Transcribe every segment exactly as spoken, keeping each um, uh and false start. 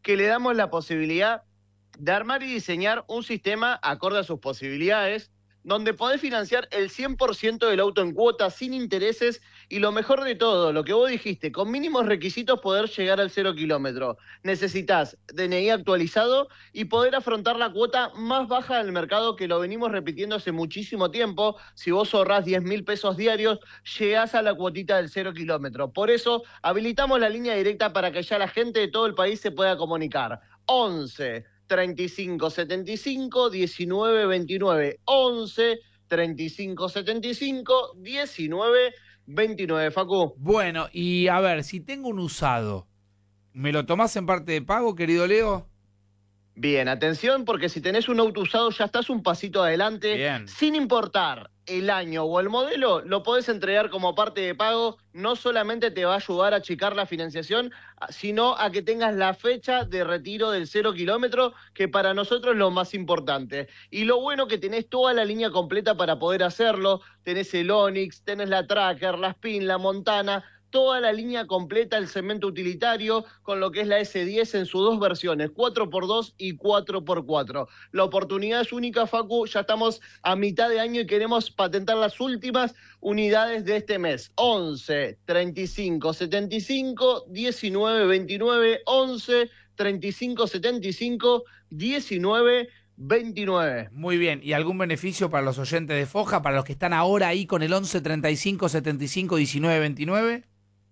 que le damos la posibilidad de armar y diseñar un sistema acorde a sus posibilidades, donde podés financiar el cien por ciento del auto en cuotas, sin intereses, y lo mejor de todo, lo que vos dijiste, con mínimos requisitos poder llegar al cero kilómetro. Necesitas D N I actualizado y poder afrontar la cuota más baja del mercado, que lo venimos repitiendo hace muchísimo tiempo. Si vos ahorrás diez mil pesos diarios, llegás a la cuotita del cero kilómetro. Por eso, habilitamos la línea directa para que ya la gente de todo el país se pueda comunicar. once treinta y cinco setenta y cinco diecinueve veintinueve, once treinta y cinco setenta y cinco diecinueve veintinueve, Facu. Bueno, y a ver, si tengo un usado, ¿me lo tomás en parte de pago, querido Leo? Bien, atención, porque si tenés un auto usado ya estás un pasito adelante. Bien. Sin importar el año o el modelo, lo podés entregar como parte de pago. No solamente te va a ayudar a achicar la financiación, sino a que tengas la fecha de retiro del cero kilómetro, que para nosotros es lo más importante. Y lo bueno que tenés toda la línea completa para poder hacerlo. Tenés el Onix, tenés la Tracker, la Spin, la Montana, toda la línea completa, el cemento utilitario, con lo que es la ese diez en sus dos versiones, cuatro por dos y cuatro por cuatro. La oportunidad es única, Facu, ya estamos a mitad de año y queremos patentar las últimas unidades de este mes. once treinta y cinco setenta y cinco diecinueve veintinueve, once treinta y cinco setenta y cinco diecinueve veintinueve. Muy bien, ¿y algún beneficio para los oyentes de Foja, para los que están ahora ahí con el once treinta y cinco setenta y cinco diecinueve veintinueve?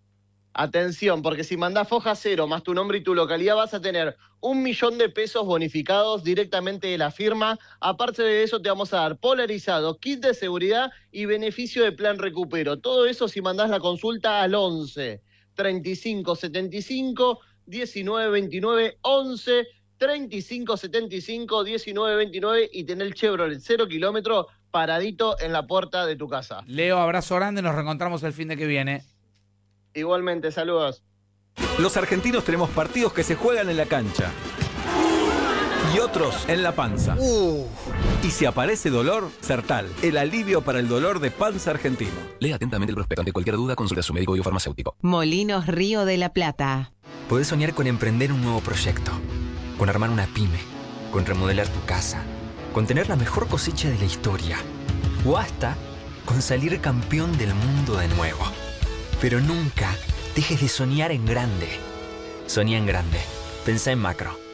Atención, porque si mandás Foja cero más tu nombre y tu localidad vas a tener un millón de pesos bonificados directamente de la firma. Aparte de eso te vamos a dar polarizado, kit de seguridad y beneficio de plan recupero. Todo eso si mandás la consulta al once treinta y cinco setenta y cinco diecinueve veintinueve, once treinta y cinco setenta y cinco diecinueve veintinueve y tener el Chevrolet cero kilómetro paradito en la puerta de tu casa. Leo, abrazo grande, nos reencontramos el fin de que viene. Igualmente, saludos. Los argentinos tenemos partidos que se juegan en la cancha y otros en la panza. Uh. Y si aparece dolor, Sertal, el alivio para el dolor de panza argentino. Lea atentamente el prospecto. Ante cualquier duda, consulte a su médico biofarmacéutico. Molinos Río de la Plata. Podés soñar con emprender un nuevo proyecto, con armar una pyme, con remodelar tu casa, con tener la mejor cosecha de la historia, o hasta con salir campeón del mundo de nuevo. Pero nunca dejes de soñar en grande. Soñá en grande. Pensá en macro.